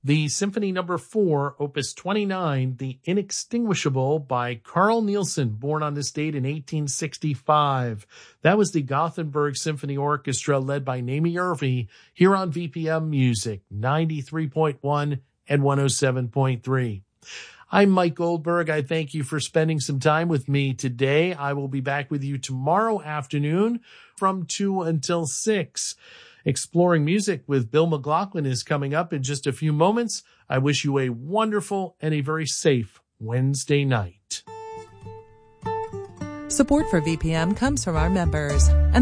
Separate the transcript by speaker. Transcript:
Speaker 1: the Symphony Number 4, Opus 29, The Inextinguishable by Carl Nielsen, born on this date in 1865. That was the Gothenburg Symphony Orchestra led by Naomi Irving here on VPM Music, 93.1 and 107.3. I'm Mike Goldberg. I thank you for spending some time with me today. I will be back with you tomorrow afternoon from 2 until 6. Exploring Music with Bill McLaughlin is coming up in just a few moments. I wish you a wonderful and a very safe Wednesday night.
Speaker 2: Support for VPM comes from our members and